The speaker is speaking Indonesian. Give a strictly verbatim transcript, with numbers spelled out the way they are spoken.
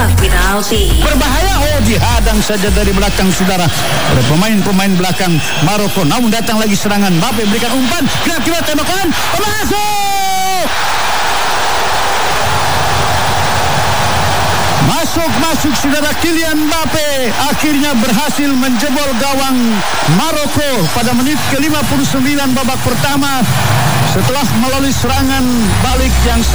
kotak penalti. Berbahaya, oh dihadang saja dari belakang saudara oleh pemain-pemain belakang Maroko. Namun datang lagi serangan, Mbappe berikan umpan, kira-kira tembakan, masuk! Masuk-masuk saudara, Kylian Mbappe akhirnya berhasil menjebol gawang Maroko pada menit ke lima puluh sembilan babak pertama setelah melalui serangan balik yang